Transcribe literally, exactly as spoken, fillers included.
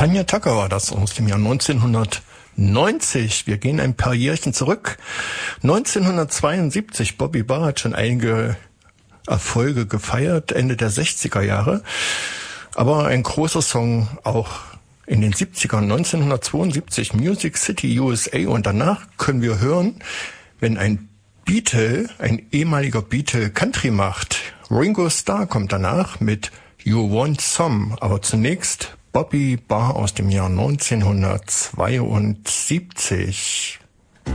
Tanya Tucker war das aus dem Jahr neunzehnhundertneunzig. Wir gehen ein paar Jährchen zurück. neunzehnhundertzweiundsiebzig, Bobby Barr hat schon einige Erfolge gefeiert, Ende der sechziger Jahre. Aber ein großer Song auch in den siebzigern, neunzehnhundertzweiundsiebzig, Music City U S A. Und danach können wir hören, wenn ein Beatle, ein ehemaliger Beatle Country macht. Ringo Starr kommt danach mit You Want Some. Aber zunächst Bobby Barr aus dem Jahr neunzehnhundertzweiundsiebzig.